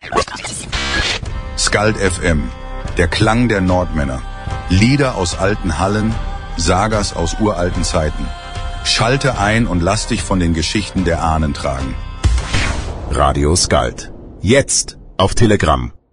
Skald FM, der Klang der Nordmänner. Lieder aus alten Hallen, Sagas aus uralten Zeiten. Schalte ein und lass dich von den Geschichten der Ahnen tragen. Radio Skald. Jetzt auf Telegram.